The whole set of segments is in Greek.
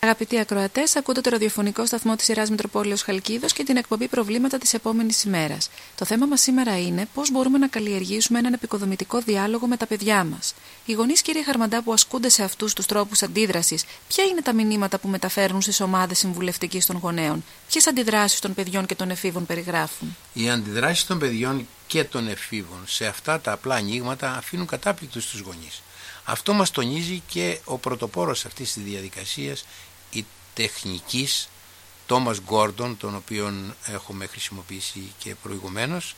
Αγαπητοί ακροατές, ακούτε το ραδιοφωνικό σταθμό της σειράς Μητροπόλεως Χαλκίδος και την εκπομπή Προβλήματα της επόμενης ημέρας. Το θέμα μας σήμερα είναι πώς μπορούμε να καλλιεργήσουμε έναν επικοδομητικό διάλογο με τα παιδιά μας. Οι γονείς, κύριε Χαρμαντά, που ασκούνται σε αυτούς τους τρόπους αντίδρασης, ποια είναι τα μηνύματα που μεταφέρουν στις ομάδες συμβουλευτικής των γονέων, ποιες αντιδράσεις των παιδιών και των εφήβων περιγράφουν? Οι αντιδράσεις των παιδιών και των εφήβων σε αυτά τα απλά ανοίγματα αφήνουν κατάπληκτους τους γονείς. Αυτό μας τονίζει και ο πρωτοπόρος αυτής της διαδικασίας, η τεχνικής Τόμας Γκόρντον, τον οποίον έχουμε χρησιμοποιήσει και προηγουμένως.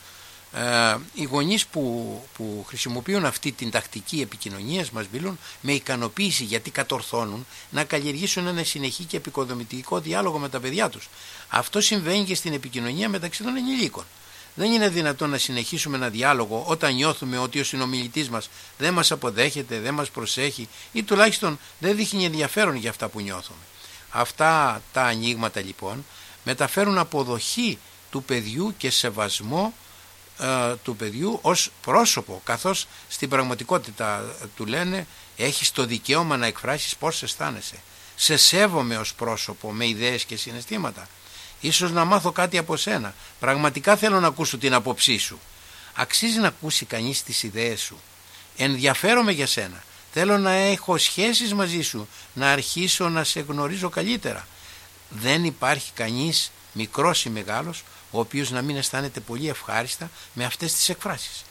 Οι γονείς που χρησιμοποιούν αυτή την τακτική επικοινωνίας μας μιλούν με ικανοποίηση, γιατί κατορθώνουν να καλλιεργήσουν ένα συνεχή και επικοδομητικό διάλογο με τα παιδιά τους. Αυτό συμβαίνει και στην επικοινωνία μεταξύ των ενηλίκων. Δεν είναι δυνατόν να συνεχίσουμε ένα διάλογο όταν νιώθουμε ότι ο συνομιλητής μας δεν μας αποδέχεται, δεν μας προσέχει ή τουλάχιστον δεν δείχνει ενδιαφέρον για αυτά που νιώθουμε. Αυτά τα ανοίγματα λοιπόν μεταφέρουν αποδοχή του παιδιού και σεβασμό του παιδιού ως πρόσωπο, καθώς στην πραγματικότητα του λένε έχεις το δικαίωμα να εκφράσεις πώς αισθάνεσαι. Σε σέβομαι ως πρόσωπο με ιδέες και συναισθήματα. Ίσως να μάθω κάτι από σένα. Πραγματικά θέλω να ακούσω την άποψή σου. Αξίζει να ακούσει κανείς τις ιδέες σου. Ενδιαφέρομαι για σένα. Θέλω να έχω σχέσεις μαζί σου, να αρχίσω να σε γνωρίζω καλύτερα. Δεν υπάρχει κανείς, μικρός ή μεγάλος, ο οποίος να μην αισθάνεται πολύ ευχάριστα με αυτές τις εκφράσεις.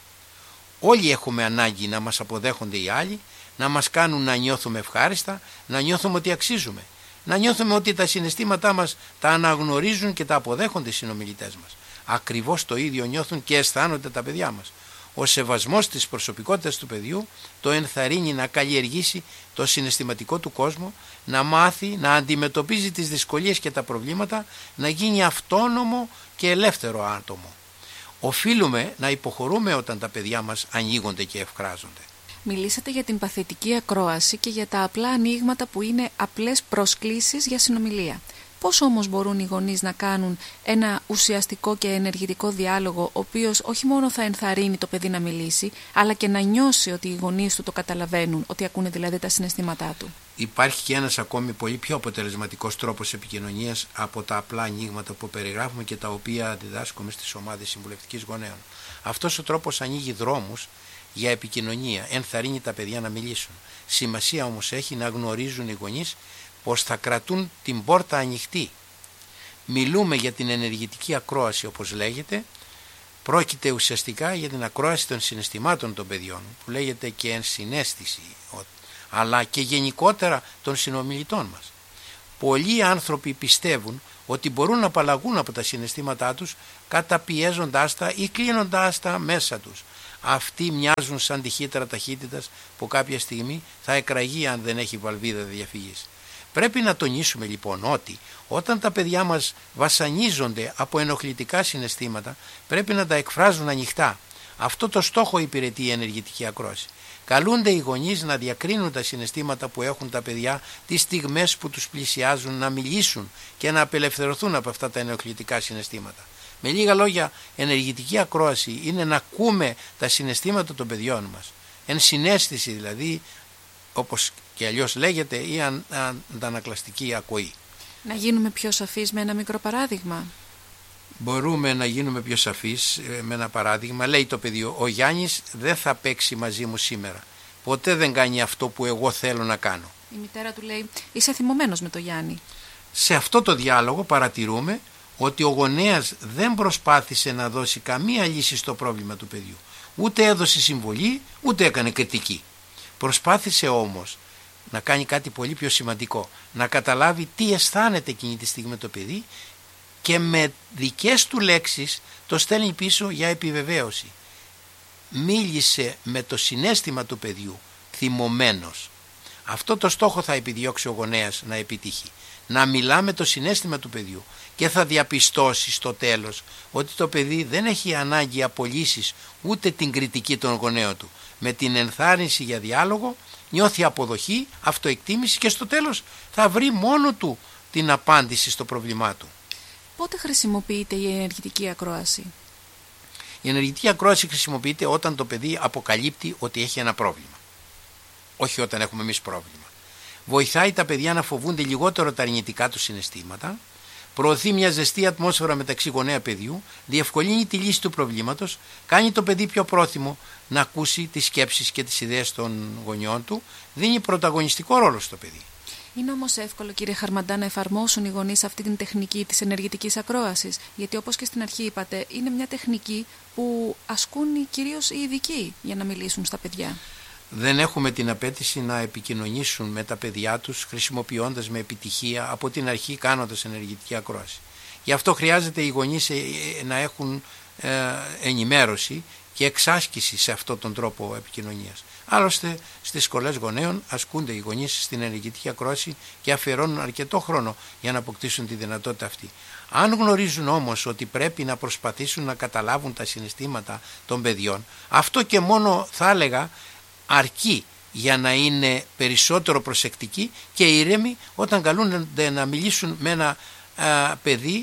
Όλοι έχουμε ανάγκη να μας αποδέχονται οι άλλοι, να μας κάνουν να νιώθουμε ευχάριστα, να νιώθουμε ότι αξίζουμε. Να νιώθουμε ότι τα συναισθήματά μας τα αναγνωρίζουν και τα αποδέχονται οι συνομιλητές μας. Ακριβώς το ίδιο νιώθουν και αισθάνονται τα παιδιά μας. Ο σεβασμός της προσωπικότητας του παιδιού το ενθαρρύνει να καλλιεργήσει το συναισθηματικό του κόσμο, να μάθει να αντιμετωπίζει τις δυσκολίες και τα προβλήματα, να γίνει αυτόνομο και ελεύθερο άτομο. Οφείλουμε να υποχωρούμε όταν τα παιδιά μας ανοίγονται και ευκράζονται. Μιλήσατε για την παθητική ακρόαση και για τα απλά ανοίγματα που είναι απλές προσκλήσεις για συνομιλία. Πώς όμως μπορούν οι γονείς να κάνουν ένα ουσιαστικό και ενεργητικό διάλογο, ο οποίος όχι μόνο θα ενθαρρύνει το παιδί να μιλήσει, αλλά και να νιώσει ότι οι γονείς του το καταλαβαίνουν, ότι ακούνε δηλαδή τα συναισθήματά του? Υπάρχει και ένας ακόμη πολύ πιο αποτελεσματικός τρόπος επικοινωνίας από τα απλά ανοίγματα που περιγράφουμε και τα οποία διδάσκουμε στις ομάδες συμβουλευτικής γονέων. Αυτός ο τρόπος ανοίγει δρόμους για επικοινωνία, ενθαρρύνει τα παιδιά να μιλήσουν. Σημασία όμως έχει να γνωρίζουν οι γονείς πως θα κρατούν την πόρτα ανοιχτή. Μιλούμε για την ενεργητική ακρόαση, όπως λέγεται. Πρόκειται ουσιαστικά για την ακρόαση των συναισθημάτων των παιδιών, που λέγεται και ενσυναίσθηση, αλλά και γενικότερα των συνομιλητών μας. Πολλοί άνθρωποι πιστεύουν ότι μπορούν να απαλλαγούν από τα συναισθήματά τους καταπιέζοντάς τα ή κλείνοντάς τα μέσα τους. Αυτοί μοιάζουν σαν τυχήτρα ταχύτητας που κάποια στιγμή θα εκραγεί αν δεν έχει βαλβίδα διαφυγής. Πρέπει να τονίσουμε λοιπόν ότι όταν τα παιδιά μας βασανίζονται από ενοχλητικά συναισθήματα πρέπει να τα εκφράζουν ανοιχτά. Αυτό το στόχο υπηρετεί η ενεργητική ακρόαση. Καλούνται οι γονείς να διακρίνουν τα συναισθήματα που έχουν τα παιδιά τις στιγμές που τους πλησιάζουν, να μιλήσουν και να απελευθερωθούν από αυτά τα ενοχλητικά συναισθήματα. Με λίγα λόγια, ενεργητική ακρόαση είναι να ακούμε τα συναισθήματα των παιδιών μας. Ενσυναίσθηση δηλαδή, όπως και αλλιώς λέγεται, ή αντανακλαστική ακοή. Να γίνουμε πιο σαφείς με ένα μικρό παράδειγμα. Μπορούμε να γίνουμε πιο σαφείς με ένα παράδειγμα. Λέει το παιδί, ο Γιάννης δεν θα παίξει μαζί μου σήμερα. Ποτέ δεν κάνει αυτό που εγώ θέλω να κάνω. Η μητέρα του λέει, είσαι θυμωμένος με το Γιάννη. Σε αυτό το διάλογο παρατηρούμε ότι ο γονέας δεν προσπάθησε να δώσει καμία λύση στο πρόβλημα του παιδιού. Ούτε έδωσε συμβολή, ούτε έκανε κριτική. Προσπάθησε όμως να κάνει κάτι πολύ πιο σημαντικό, να καταλάβει τι αισθάνεται εκείνη τη στιγμή το παιδί και με δικές του λέξεις το στέλνει πίσω για επιβεβαίωση. Μίλησε με το συναίσθημα του παιδιού, θυμωμένος. Αυτό το στόχο θα επιδιώξει ο γονέας να επιτύχει. Να μιλά με το συναίσθημα του παιδιού και θα διαπιστώσει στο τέλος ότι το παιδί δεν έχει ανάγκη απολύσεις ούτε την κριτική των γονέων του. Με την ενθάρρυνση για διάλογο νιώθει αποδοχή, αυτοεκτίμηση και στο τέλος θα βρει μόνο του την απάντηση στο πρόβλημά του. Πότε χρησιμοποιείται η ενεργητική ακρόαση? Η ενεργητική ακρόαση χρησιμοποιείται όταν το παιδί αποκαλύπτει ότι έχει ένα πρόβλημα. Όχι όταν έχουμε εμείς πρόβλημα. βοηθάει τα παιδιά να φοβούνται λιγότερο τα αρνητικά του συναισθήματα, προωθεί μια ζεστή ατμόσφαιρα μεταξύ γονέα παιδιού, διευκολύνει τη λύση του προβλήματος, κάνει το παιδί πιο πρόθυμο να ακούσει τις σκέψεις και τις ιδέες των γονιών του, δίνει πρωταγωνιστικό ρόλο στο παιδί. Είναι όμως εύκολο, κύριε Χαρμαντά, να εφαρμόσουν οι γονείς αυτή την τεχνική της ενεργητικής ακρόασης? Γιατί όπως και στην αρχή είπατε, είναι μια τεχνική που ασκούν κυρίως οι ειδικοί για να μιλήσουν στα παιδιά. Δεν έχουμε την απέτηση να επικοινωνήσουν με τα παιδιά τους χρησιμοποιώντας με επιτυχία από την αρχή, κάνοντας ενεργητική ακρόαση. Γι' αυτό χρειάζεται οι γονείς να έχουν ενημέρωση και εξάσκηση σε αυτόν τον τρόπο επικοινωνίας. Άλλωστε στις σχολές γονέων ασκούνται οι γονείς στην ενεργητική ακρόαση και αφιερώνουν αρκετό χρόνο για να αποκτήσουν τη δυνατότητα αυτή. Αν γνωρίζουν όμως ότι πρέπει να προσπαθήσουν να καταλάβουν τα συναισθήματα των παιδιών, αυτό και μόνο θα έλεγα αρκεί για να είναι περισσότερο προσεκτικοί και ήρεμοι όταν καλούνται να μιλήσουν με ένα παιδί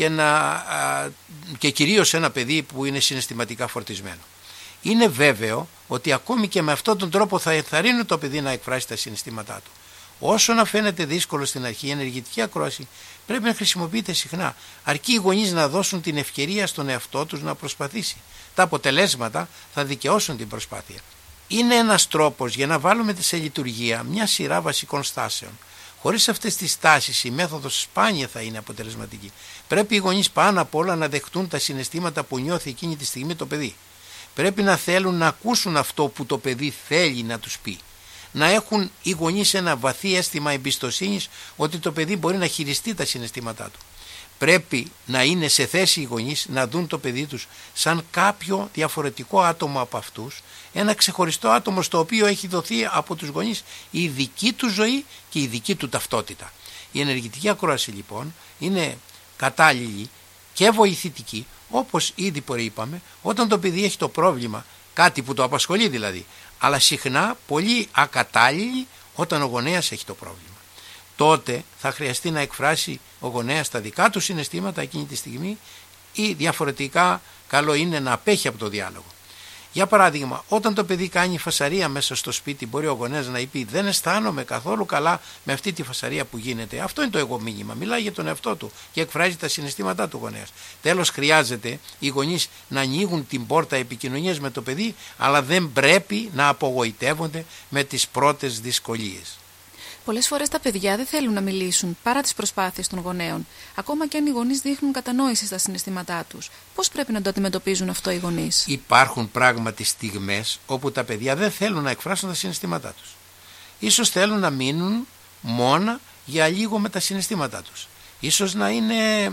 και κυρίως ένα παιδί που είναι συναισθηματικά φορτισμένο. Είναι βέβαιο ότι ακόμη και με αυτόν τον τρόπο θα ενθαρρύνουν το παιδί να εκφράσει τα συναισθήματά του. Όσο να φαίνεται δύσκολο στην αρχή, η ενεργητική ακρόαση πρέπει να χρησιμοποιείται συχνά, αρκεί οι γονείς να δώσουν την ευκαιρία στον εαυτό τους να προσπαθήσει. Τα αποτελέσματα θα δικαιώσουν την προσπάθεια. Είναι ένας τρόπος για να βάλουμε σε λειτουργία μια σειρά βασικών στάσεων. Χωρίς αυτές τις στάσεις η μέθοδος σπάνια θα είναι αποτελεσματική. Πρέπει οι γονείς πάνω απ' όλα να δεχτούν τα συναισθήματα που νιώθει εκείνη τη στιγμή το παιδί. Πρέπει να θέλουν να ακούσουν αυτό που το παιδί θέλει να τους πει. Να έχουν οι γονείς ένα βαθύ αίσθημα εμπιστοσύνης ότι το παιδί μπορεί να χειριστεί τα συναισθήματά του. Πρέπει να είναι σε θέση οι γονείς να δουν το παιδί τους σαν κάποιο διαφορετικό άτομο από αυτούς, ένα ξεχωριστό άτομο στο οποίο έχει δοθεί από τους γονείς η δική του ζωή και η δική του ταυτότητα. Η ενεργητική ακρόαση λοιπόν είναι κατάλληλη και βοηθητική, όπως ήδη προείπαμε, όταν το παιδί έχει το πρόβλημα, κάτι που το απασχολεί δηλαδή, αλλά συχνά πολύ ακατάλληλη όταν ο γονέας έχει το πρόβλημα. Τότε θα χρειαστεί να εκφράσει ο γονέας τα δικά του συναισθήματα εκείνη τη στιγμή ή διαφορετικά καλό είναι να απέχει από το διάλογο. Για παράδειγμα, όταν το παιδί κάνει φασαρία μέσα στο σπίτι, μπορεί ο γονέας να πει «Δεν αισθάνομαι καθόλου καλά με αυτή τη φασαρία που γίνεται». Αυτό είναι το εγώ μήνυμα. Μιλάει για τον εαυτό του και εκφράζει τα συναισθήματά του γονέας. Τέλος, χρειάζεται οι γονείς να ανοίγουν την πόρτα επικοινωνίας με το παιδί, αλλά δεν πρέπει να απογοητεύονται με τις πρώτες δυσκολίες. Πολλές φορές τα παιδιά δεν θέλουν να μιλήσουν παρά τις προσπάθειες των γονέων, ακόμα και αν οι γονείς δείχνουν κατανόηση στα συναισθήματά τους. Πώς πρέπει να το αντιμετωπίζουν αυτό οι γονείς? Υπάρχουν πράγματι στιγμές όπου τα παιδιά δεν θέλουν να εκφράσουν τα συναισθήματά τους. Ίσως θέλουν να μείνουν μόνα για λίγο με τα συναισθήματά τους. Ίσως να είναι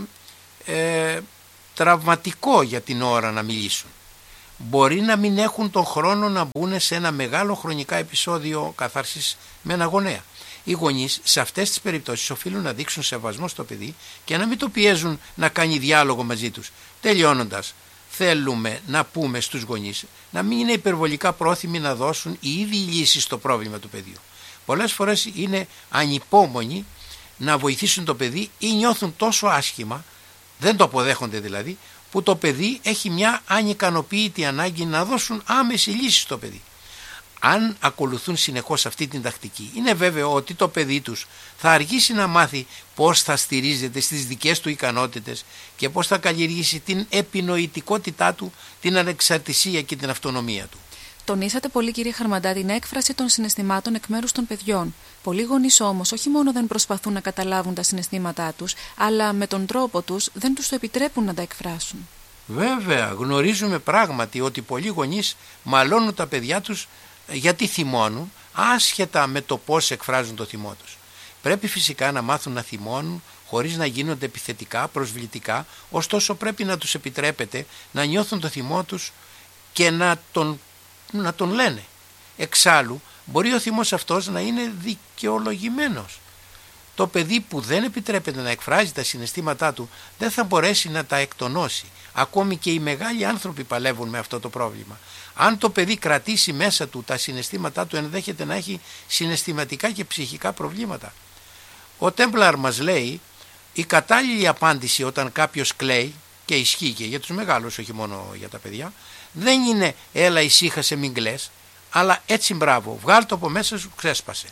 τραυματικό για την ώρα να μιλήσουν. Μπορεί να μην έχουν τον χρόνο να μπουν σε ένα μεγάλο χρονικά επεισόδιο καθάρσης με ένα γονέα. Οι γονείς σε αυτές τις περιπτώσεις οφείλουν να δείξουν σεβασμό στο παιδί και να μην το πιέζουν να κάνει διάλογο μαζί τους. Τελειώνοντας, θέλουμε να πούμε στους γονείς να μην είναι υπερβολικά πρόθυμοι να δώσουν οι ίδιοι λύσεις στο πρόβλημα του παιδιού. Πολλές φορές είναι ανυπόμονοι να βοηθήσουν το παιδί ή νιώθουν τόσο άσχημα, δεν το αποδέχονται δηλαδή, που το παιδί έχει μια ανικανοποίητη ανάγκη να δώσουν άμεση λύση στο παιδί. Αν ακολουθούν συνεχώς αυτή την τακτική, είναι βέβαιο ότι το παιδί τους θα αργήσει να μάθει πώς θα στηρίζεται στις δικές του ικανότητες και πώς θα καλλιεργήσει την επινοητικότητά του, την ανεξαρτησία και την αυτονομία του. Τονίσατε πολύ, κύριε Χαρμαντά, την έκφραση των συναισθημάτων εκ μέρους των παιδιών. Πολλοί γονείς όμως όχι μόνο δεν προσπαθούν να καταλάβουν τα συναισθήματά τους, αλλά με τον τρόπο τους δεν τους το επιτρέπουν να τα εκφράσουν. Βέβαια, γνωρίζουμε πράγματι ότι πολλοί γονείς μαλώνουν τα παιδιά τους γιατί θυμώνουν, άσχετα με το πώς εκφράζουν το θυμό τους. Πρέπει φυσικά να μάθουν να θυμώνουν χωρίς να γίνονται επιθετικά, προσβλητικά, ωστόσο πρέπει να τους επιτρέπεται να νιώθουν το θυμό τους και να τον λένε. Εξάλλου, μπορεί ο θυμός αυτός να είναι δικαιολογημένος. Το παιδί που δεν επιτρέπεται να εκφράζει τα συναισθήματά του δεν θα μπορέσει να τα εκτονώσει. Ακόμη και οι μεγάλοι άνθρωποι παλεύουν με αυτό το πρόβλημα. Αν το παιδί κρατήσει μέσα του τα συναισθήματά του, ενδέχεται να έχει συναισθηματικά και ψυχικά προβλήματα. Ο Τέμπλαρ μας λέει, η κατάλληλη απάντηση όταν κάποιος κλαίει, και ισχύει και για τους μεγάλους όχι μόνο για τα παιδιά, δεν είναι έλα ησύχασε μην κλαις, αλλά έτσι μπράβο, βγάλ' το από μέσα σου, ξέσπασε.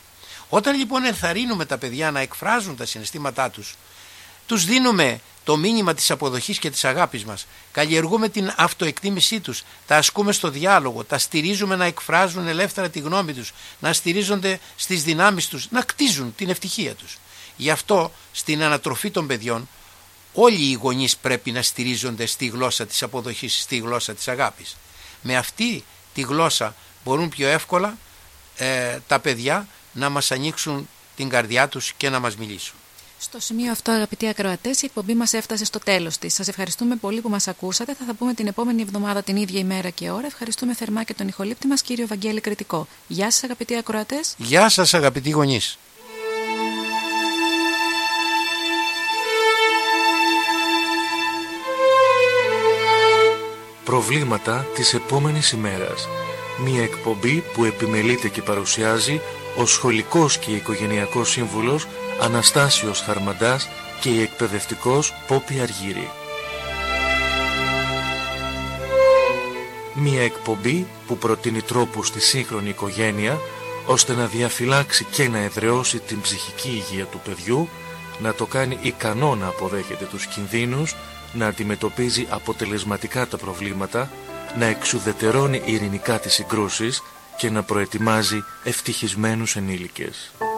Όταν λοιπόν ενθαρρύνουμε τα παιδιά να εκφράζουν τα συναισθήματά τους δίνουμε το μήνυμα της αποδοχής και της αγάπης μας, καλλιεργούμε την αυτοεκτίμησή τους, τα ασκούμε στο διάλογο, τα στηρίζουμε να εκφράζουν ελεύθερα τη γνώμη τους, να στηρίζονται στις δυνάμεις τους, να κτίζουν την ευτυχία τους. Γι' αυτό στην ανατροφή των παιδιών όλοι οι γονείς πρέπει να στηρίζονται στη γλώσσα της αποδοχής, στη γλώσσα της αγάπης. Με αυτή τη γλώσσα μπορούν πιο εύκολα τα παιδιά να μας ανοίξουν την καρδιά τους και να μας μιλήσουν. Στο σημείο αυτό, αγαπητοί ακροατές, η εκπομπή μας έφτασε στο τέλος της. Σας ευχαριστούμε πολύ που μας ακούσατε. Θα τα πούμε την επόμενη εβδομάδα την ίδια ημέρα και ώρα. Ευχαριστούμε θερμά και τον ηχολήπτη μας, κύριο Βαγγέλη Κρητικό. Γεια σας, αγαπητοί ακροατές. Γεια σας, αγαπητοί γονείς. Προβλήματα της επόμενης ημέρας. Μια εκπομπή που επιμελείται και παρουσιάζει ο σχολικός και οικογενειακός σύμβουλος Αναστάσιος Χαρμαντάς και η εκπαιδευτικός Πόπη Αργύρη. Μια εκπομπή που προτείνει τρόπους στη σύγχρονη οικογένεια ώστε να διαφυλάξει και να εδραιώσει την ψυχική υγεία του παιδιού, να το κάνει ικανό να αποδέχεται τους κινδύνους, να αντιμετωπίζει αποτελεσματικά τα προβλήματα, να εξουδετερώνει ειρηνικά τις συγκρούσεις και να προετοιμάζει ευτυχισμένους ενήλικες.